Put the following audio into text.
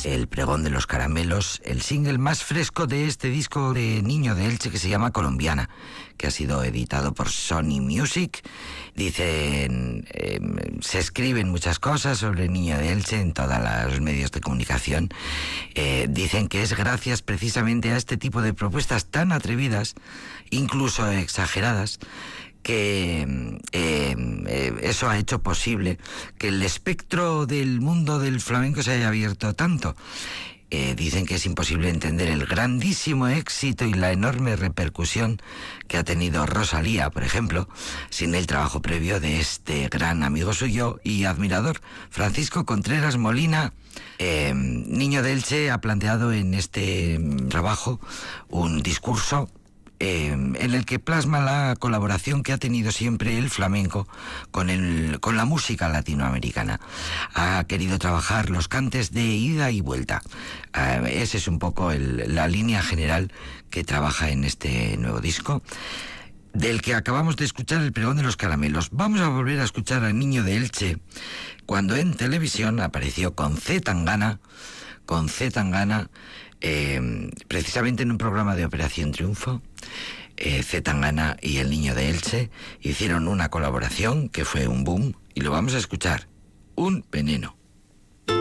El Pregón de los Caramelos, el single más fresco de este disco de Niño de Elche que se llama Colombiana, que ha sido editado por Sony Music. Dicen, se escriben muchas cosas sobre Niño de Elche en todos los medios de comunicación. Dicen que es gracias precisamente a este tipo de propuestas tan atrevidas, incluso exageradas, que eso ha hecho posible que el espectro del mundo del flamenco se haya abierto tanto. Dicen que es imposible entender el grandísimo éxito y la enorme repercusión que ha tenido Rosalía, por ejemplo, sin el trabajo previo de este gran amigo suyo y admirador, Francisco Contreras Molina. Niño de Elche ha planteado en este trabajo un discurso en el que plasma la colaboración que ha tenido siempre el flamenco con la música latinoamericana. Ha querido trabajar los cantes de ida y vuelta. Esa es un poco la línea general que trabaja en este nuevo disco, del que acabamos de escuchar el Pregón de los Caramelos. Vamos a volver a escuchar al Niño de Elche cuando en televisión apareció con C. Tangana, precisamente en un programa de Operación Triunfo. C. Tangana y el Niño de Elche hicieron una colaboración que fue un boom, y lo vamos a escuchar, Un Veneno.